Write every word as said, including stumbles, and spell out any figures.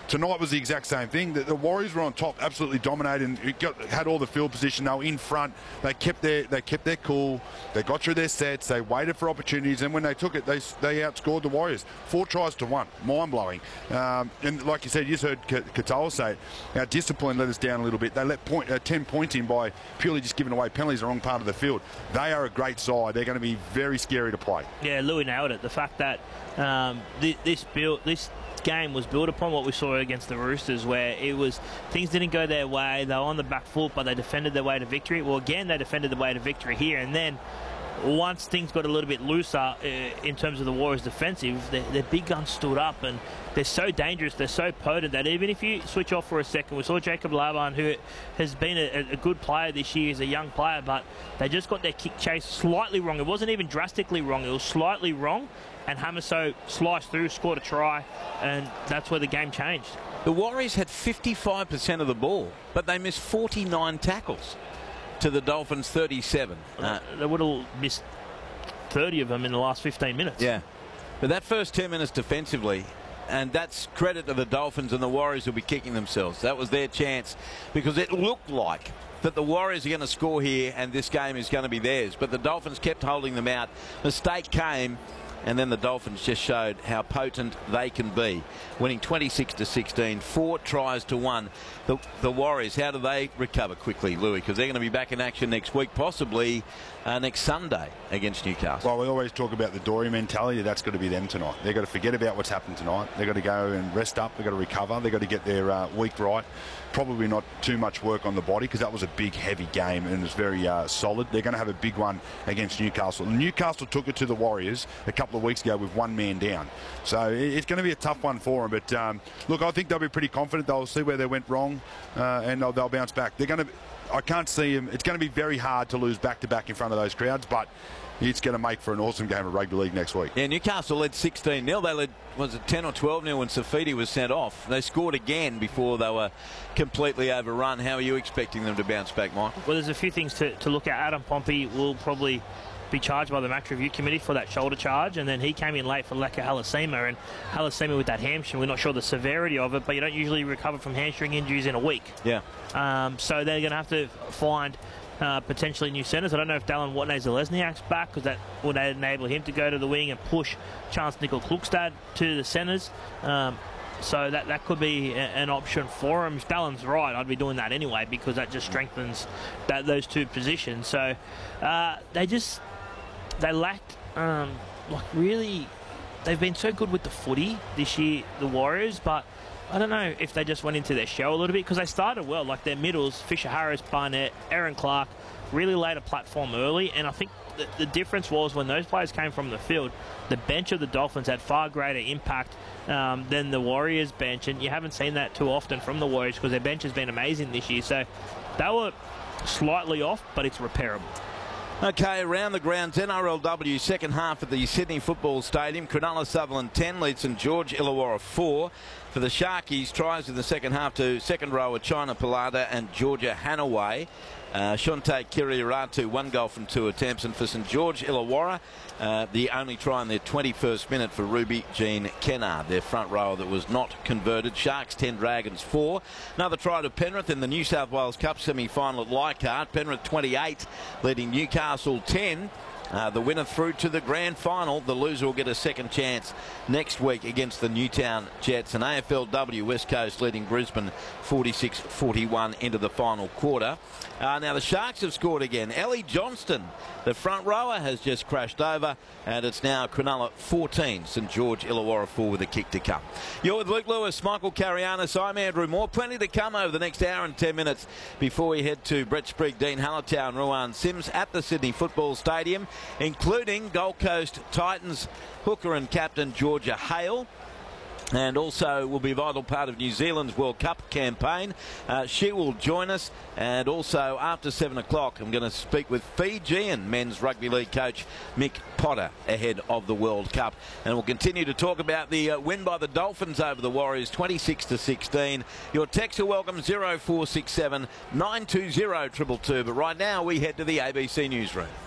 tonight was the exact same thing. The, the Warriors were on top, absolutely dominating. It got, had all the field position. They were in front. They kept their they kept their cool. They got through their sets. They waited for opportunities, and when they took it, they they outscored the Warriors four tries to one. Mind blowing. Um, and like you said, you just heard Katoa say it. Our discipline let us down a little bit. They let point, uh, ten points in by purely just giving away penalties the wrong part of the field. They are a great side. They're going to be very scary to play. Yeah, Louis nailed it. The fact that um, this, this build this. game was built upon what we saw against the Roosters, where it was things didn't go their way. They were on the back foot, but they defended their way to victory. Well, again, they defended the way to victory here, and then once things got a little bit looser uh, in terms of the Warriors' defensive, their, their big guns stood up, and they're so dangerous, they're so potent that even if you switch off for a second, we saw Jacob Laban, who has been a, a good player this year, is a young player, but they just got their kick chase slightly wrong. It wasn't even drastically wrong, it was slightly wrong, and Hamiso sliced through, scored a try, and that's where the game changed. The Warriors had fifty-five percent of the ball, but they missed forty-nine tackles to the Dolphins thirty-seven. Uh, they would have missed thirty of them in the last fifteen minutes. Yeah, but that first ten minutes defensively, and that's credit to the Dolphins, and the Warriors will be kicking themselves. That was their chance, because it looked like that the Warriors are going to score here and this game is going to be theirs, but the Dolphins kept holding them out. Mistake came, and then the Dolphins just showed how potent they can be, winning twenty-six to sixteen, four tries to one. The, the Warriors, how do they recover quickly, Louis? Because they're going to be back in action next week, possibly uh, next Sunday against Newcastle. Well, we always talk about the Dory mentality. That's got to be them tonight. They've got to forget about what's happened tonight. They've got to go and rest up. They've got to recover. They've got to get their uh, week right. Probably not too much work on the body, because that was a big, heavy game and it was very uh, solid. They're going to have a big one against Newcastle. Newcastle took it to the Warriors a couple of weeks ago with one man down. So it's going to be a tough one for them. But, um, look, I think they'll be pretty confident. They'll see where they went wrong uh, and they'll, they'll bounce back. They're going to... I can't see them. It's going to be very hard to lose back-to-back in front of those crowds, but it's going to make for an awesome game of rugby league next week. Yeah, Newcastle led sixteen nil. They led, was it ten or twelve nil when Safidi was sent off. They scored again before they were completely overrun. How are you expecting them to bounce back, Michael? Well, there's a few things to, to look at. Adam Pompey will probably be charged by the match review committee for that shoulder charge, and then he came in late for Leka Halasima, and Halasima with that hamstring, we're not sure the severity of it, but you don't usually recover from hamstring injuries in a week. Yeah. Um, so they're going to have to find uh, potentially new centres. I don't know if Dallin Watney-Zelezniak's back, because that would enable him to go to the wing and push Chance Nickel-Klukstad to the centres. Um, so that, that could be a, an option for him. If Dallin's right, I'd be doing that anyway, because that just strengthens that, those two positions. So uh, they just... They lacked, um, like really, they've been so good with the footy this year, the Warriors, but I don't know if they just went into their shell a little bit, because they started well, like their middles, Fisher Harris, Barnett, Aaron Clark, really laid a platform early, and I think the, the difference was when those players came from the field, the bench of the Dolphins had far greater impact um, than the Warriors bench, and you haven't seen that too often from the Warriors, because their bench has been amazing this year, so they were slightly off, but it's repairable. Okay, around the grounds, N R L W second half at the Sydney Football Stadium. Cronulla Sutherland ten, leads St George Illawarra four. For the Sharkies, tries in the second half to second rower China Pilata and Georgia Hanaway. Uh, Shante Kiriaratu, one goal from two attempts. And for St George Illawarra, uh, the only try in their twenty-first minute for Ruby Jean Kennard, their front rower that was not converted. Sharks ten, Dragons four. Another try to Penrith in the New South Wales Cup semi-final at Leichhardt. Penrith twenty-eight, leading Newcastle ten. Uh, the winner through to the grand final. The loser will get a second chance next week against the Newtown Jets. And A F L W, West Coast leading Brisbane forty-six forty-one into the final quarter. Uh, now the Sharks have scored again. Ellie Johnston, the front rower, has just crashed over, and it's now Cronulla fourteen, St George Illawarra four with a kick to come. You're with Luke Lewis, Michael Carianis, I'm Andrew Moore. Plenty to come over the next hour and ten minutes before we head to Brett Sprigg, Dean Hallertown, Ruan Sims at the Sydney Football Stadium, including Gold Coast Titans hooker and captain Georgia Hale. And also will be a vital part of New Zealand's World Cup campaign. Uh, she will join us. And also after seven o'clock, I'm going to speak with Fijian men's rugby league coach Mick Potter ahead of the World Cup. And we'll continue to talk about the uh, win by the Dolphins over the Warriors, twenty-six to sixteen. Your texts are welcome, zero four six seven nine two zero two two two. But right now we head to the A B C Newsroom.